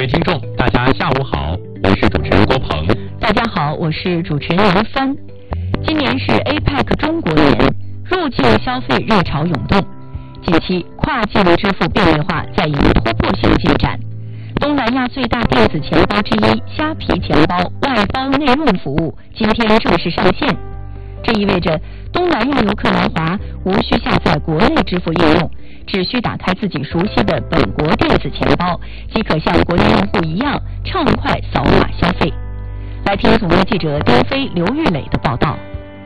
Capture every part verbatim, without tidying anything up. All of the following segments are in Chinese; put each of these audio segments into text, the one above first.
听众，大家下午好，我是主持人郭鹏。 大家好，我是主持人杨帆。今年是 A P E C 中国年，入境消费热潮涌动。近期，跨境支付便利化在以突破性进展。东南亚最大电子钱包之一虾皮钱包外包内用服务今天正式上线。这意味着东南亚游客来华无需下载国内支付应用，只需打开自己熟悉的本国电子钱包，即可像国内用户一样畅快扫码消费。来听总台记者丁飞、刘玉磊的报道。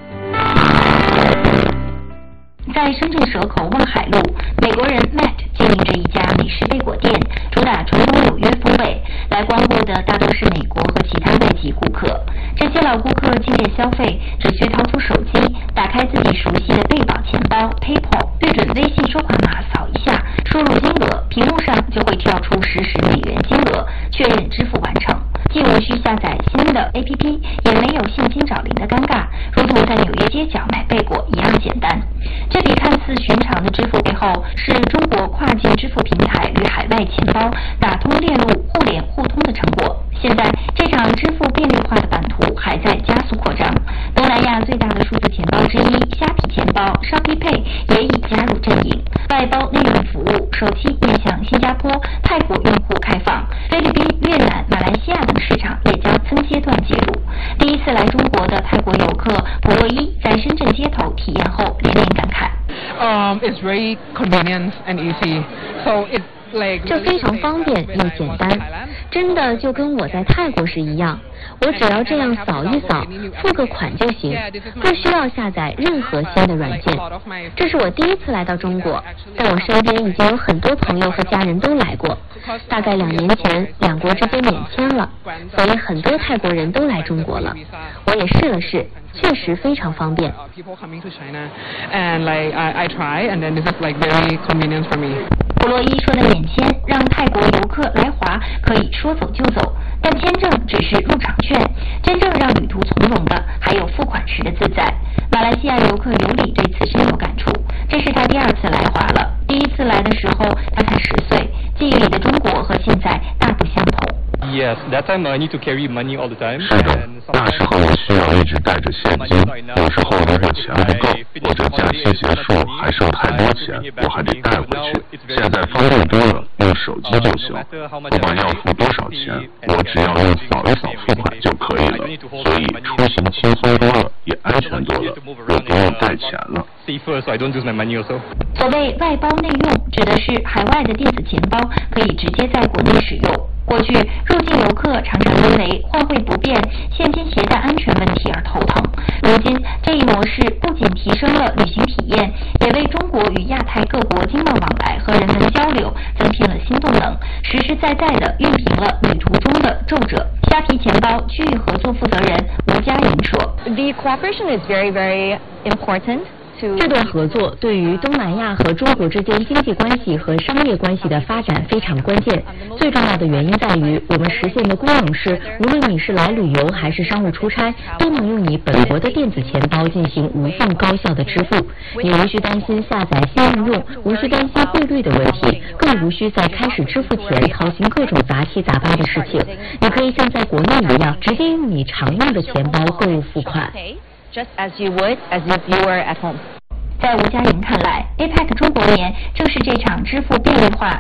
在深圳蛇口望海路，美国人 Matt 经营着一家美式贝果店，主打传统纽约风味。来光顾的大多是美国和其他外籍顾客。这些老顾客进店消费，只需掏出手机，打开自己熟悉的贝宝钱包 PayPal， 对准微信收款码扫一下，输入金额，屏幕上就会跳出实时美元金额，确认支付完成。既无需下载新的 A P P， 也没有现金找零的尴尬，如同在纽约街角买贝果一样简单。这笔看似寻常的支付背后，是中国跨境支付平台与海外钱包打通链路、互联互通的成果。现在，这场支付便利化的版图还在加速扩张。东南亚最大的数字钱包之一虾皮钱包 Shopee Pay 也已加入阵营，外包内用服务首期面向新加坡、泰国用户开放，菲律宾、越南、马来西亚等市场也将分阶段接入。第一次来中国的泰国游客普洛伊在深圳街头体验后连连感慨。 Um, it's very convenient and easy. So it 这非常方便又简单，真的就跟我在泰国时一样，我只要这样扫一扫，付个款就行，不需要下载任何新的软件。这是我第一次来到中国，但我身边已经有很多朋友和家人都来过。大概两年前，两国之间免签了，所以很多泰国人都来中国了。我也试了试，确实非常方便。普洛伊说的免签让泰国游客来华可以说走就走，但签证只是入场券，真正让旅途从容的还有付款时的自在。马来西亚游客尤里对此深有感触，这是他第二次来华了。第一次来的时候他才十岁，记忆里的中国和现在大不相同。 Yes, that time I need to carry money all the time. 是的，那时候我需要一直带着现金，有时候如果钱不够，或者假期结束还剩太多钱，我还得带回去。现在方便多了，用手机就行，不管要付多少钱，我只要用扫一扫付款就可以了，所以出行轻松多了，也安全多了，我不用带钱了。 所谓外包内用，指的是海外的电子钱包可以直接在国内使用。过去入境游客常常因为换汇不便、现金携带安全问题而头疼。如今这一模式不仅提升了旅行体验，也为中国与亚太各国经贸往来和人文交流增添了新动能，实实在在地熨平了旅途中的皱褶。虾皮钱包区域合作负责人吴佳莹说 ：“The cooperation is very, very important.” 这段合作对于东南亚和中国之间经济关系和商业关系的发展非常关键。最重要的原因在于，我们实现的功能是，无论你是来旅游还是商务出差，都能用你本国的电子钱包进行无缝高效的支付。你无需担心下载新应用，无需担心汇率的问题，更无需在开始支付前操心各种杂七杂八的事情。你可以像在国内一样，直接用你常用的钱包购物付款。 Just as you would as if you were at home. 在吴佳莹看来 ，A P E C 中国年正是这场支付便利化